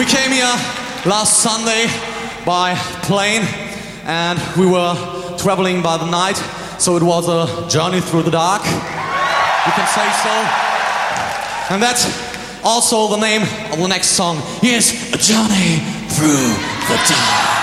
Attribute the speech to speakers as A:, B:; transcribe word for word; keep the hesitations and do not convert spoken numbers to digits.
A: We came here last Sunday by plane and we were traveling by the night, so it was a journey through the dark, you can say so. And that's also the name of the next song, is A Journey Through the Dark.